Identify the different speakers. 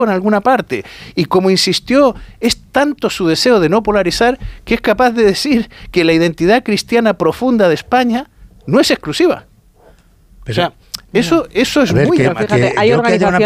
Speaker 1: en alguna parte. Y como insistió, es tanto su deseo de no polarizar que es capaz de decir que la identidad cristiana profunda de España no es exclusiva.
Speaker 2: Pero,
Speaker 1: o sea, eso es muy...
Speaker 3: Fíjate, hay organizaciones